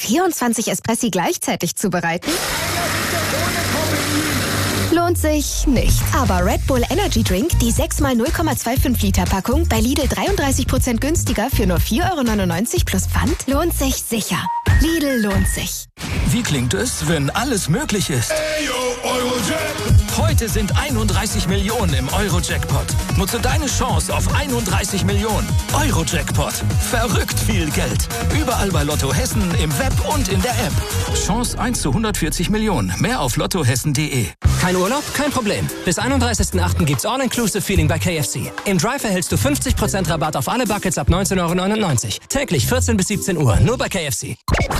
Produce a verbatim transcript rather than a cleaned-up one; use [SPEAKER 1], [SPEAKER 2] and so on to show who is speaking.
[SPEAKER 1] vierundzwanzig Espressi gleichzeitig zubereiten? Lohnt sich nicht. Aber Red Bull Energy Drink, die sechs mal null Komma fünfundzwanzig Liter Packung, bei Lidl dreiunddreißig Prozent günstiger für nur vier Euro neunundneunzig plus Pfand, lohnt sich sicher. Lidl lohnt sich.
[SPEAKER 2] Wie klingt es, wenn alles möglich ist? Heute sind einunddreißig Millionen im Euro-Jackpot. Nutze deine Chance auf einunddreißig Millionen. Euro-Jackpot. Verrückt viel Geld. Überall bei Lotto Hessen, im Web und in der App. Chance eins zu hundertvierzig Millionen. Mehr auf lottohessen punkt de.
[SPEAKER 3] Kein Urlaub? Kein Problem. Bis einunddreißigsten achten gibt's All-Inclusive-Feeling bei K F C. Im Drive erhältst du fünfzig Prozent Rabatt auf alle Buckets ab neunzehn Euro neunundneunzig. Täglich vierzehn bis siebzehn Uhr. Nur bei K F C.